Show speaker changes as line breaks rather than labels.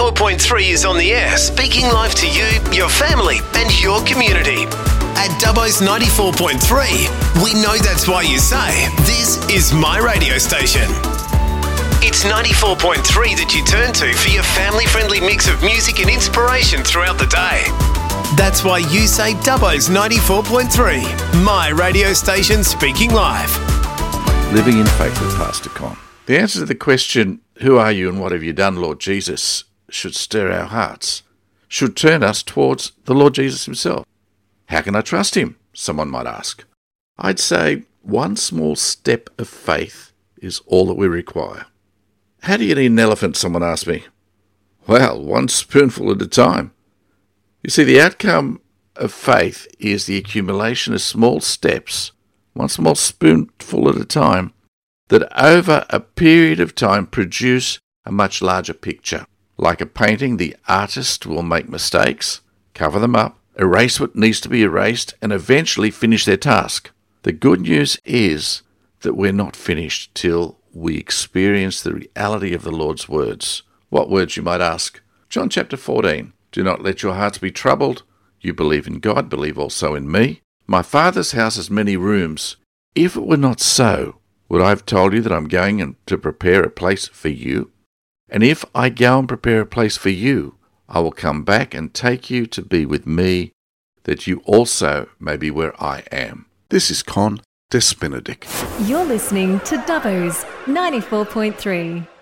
94.3 is on the air, speaking live to you, your family, and your community. At Dubbo's 94.3, we know that's why you say, this is my radio station. It's 94.3 that you turn to for your family-friendly mix of music and inspiration throughout the day. That's why you say Dubbo's 94.3, my radio station speaking live.
Living in Faith with Pastor Con. The answer to the question, who are you and what have you done, Lord Jesus, should stir our hearts, should turn us towards the Lord Jesus himself. How can I trust him? Someone might ask. I'd say one small step of faith is all that we require. How do you eat an elephant, someone asked me. Well, one spoonful at a time. You see, the outcome of faith is the accumulation of small steps, one small spoonful at a time, that over a period of time produce a much larger picture. Like a painting, the artist will make mistakes, cover them up, erase what needs to be erased, and eventually finish their task. The good news is that we're not finished till we experience the reality of the Lord's words. What words, you might ask? John chapter 14. Do not let your hearts be troubled. You believe in God, believe also in me. My Father's house has many rooms. If it were not so, would I have told you that I'm going to prepare a place for you? And if I go and prepare a place for you, I will come back and take you to be with me, that you also may be where I am. This is Con Des Benedict.
You're listening to Dubbo's 94.3.